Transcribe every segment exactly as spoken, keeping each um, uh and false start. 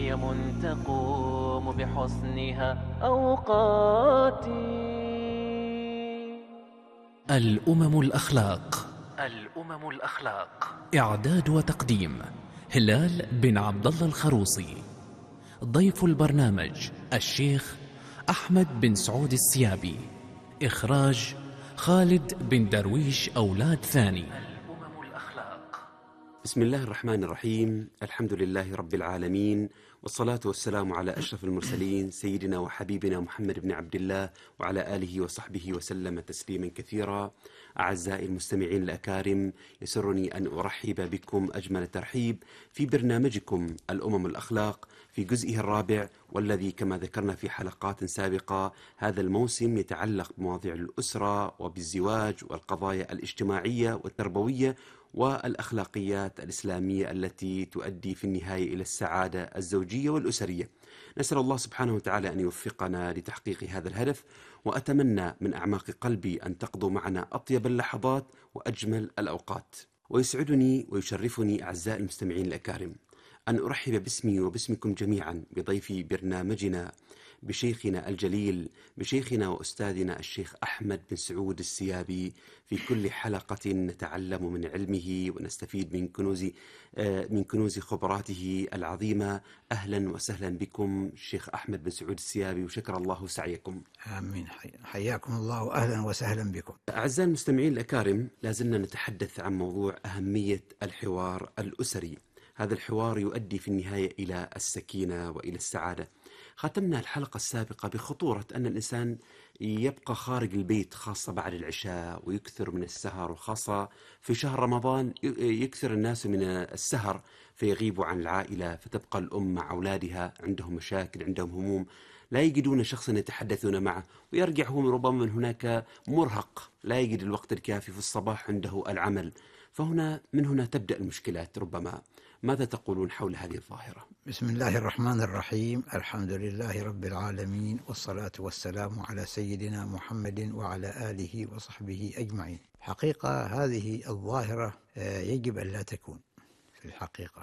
قيم تقوم بحسنها أوقاتي. الأمم الأخلاق. الأمم الأخلاق. إعداد وتقديم هلال بن عبد الله الخروصي. ضيف البرنامج الشيخ أحمد بن سعود السيابي. إخراج خالد بن درويش أولاد ثاني. الأمم الأخلاق. بسم الله الرحمن الرحيم. الحمد لله رب العالمين، والصلاة والسلام على أشرف المرسلين سيدنا وحبيبنا محمد بن عبد الله وعلى آله وصحبه وسلم تسليما كثيرا. أعزائي المستمعين الأكارم، يسرني أن أرحب بكم أجمل ترحيب في برنامجكم الأمم الأخلاق في جزئه الرابع، والذي كما ذكرنا في حلقات سابقة هذا الموسم يتعلق بمواضيع الأسرة وبالزواج والقضايا الاجتماعية والتربوية والأخلاقيات الإسلامية التي تؤدي في النهاية إلى السعادة الزوجية والأسرية. نسأل الله سبحانه وتعالى أن يوفقنا لتحقيق هذا الهدف، وأتمنى من أعماق قلبي أن تقضوا معنا أطيب اللحظات وأجمل الأوقات. ويسعدني ويشرفني أعزائي المستمعين الأكارم أن أرحب باسمي وباسمكم جميعا بضيفي برنامجنا، بشيخنا الجليل، بشيخنا وأستاذنا الشيخ أحمد بن سعود السيابي. في كل حلقة نتعلم من علمه ونستفيد من كنوز من كنوز خبراته العظيمة. أهلا وسهلا بكم الشيخ أحمد بن سعود السيابي، وشكر الله سعيكم. آمين. حياكم الله وأهلا وسهلا بكم. أعزائي المستمعين الأكارم، لازلنا نتحدث عن موضوع أهمية الحوار الأسري. هذا الحوار يؤدي في النهاية إلى السكينة وإلى السعادة. ختمنا الحلقة السابقة بخطورة أن الإنسان يبقى خارج البيت، خاصة بعد العشاء، ويكثر من السهر، وخاصة في شهر رمضان يكثر الناس من السهر فيغيبوا عن العائلة، فتبقى الأم مع أولادها عندهم مشاكل، عندهم هموم، لا يجدون شخصا يتحدثون معه، ويرجع هو ربما من هناك مرهق، لا يجد الوقت الكافي، في الصباح عنده العمل. فهنا من هنا تبدأ المشكلات ربما. ماذا تقولون حول هذه الظاهرة؟ بسم الله الرحمن الرحيم. الحمد لله رب العالمين، والصلاة والسلام على سيدنا محمد وعلى آله وصحبه أجمعين. حقيقة هذه الظاهرة يجب أن لا تكون في الحقيقة،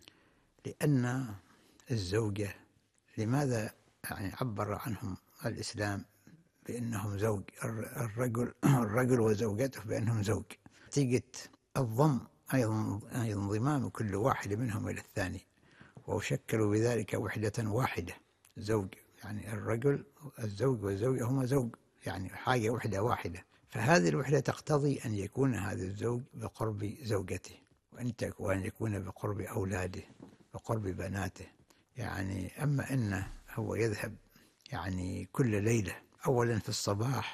لأن الزوجة لماذا يعني عبر عنهم الإسلام بأنهم زوج، الرجل الرجل وزوجته بأنهم زوج، نتيجة الضم أيضا انضمام كل واحد منهم إلى الثاني، وشكلوا بذلك وحدة واحدة، زوج يعني الرجل الزوج والزوجة هما زوج، يعني حاجة وحدة واحدة. فهذه الوحدة تقتضي أن يكون هذا الزوج بقرب زوجته، وأن يكون بقرب أولاده، بقرب بناته. يعني أما أنه هو يذهب يعني كل ليلة، أولا في الصباح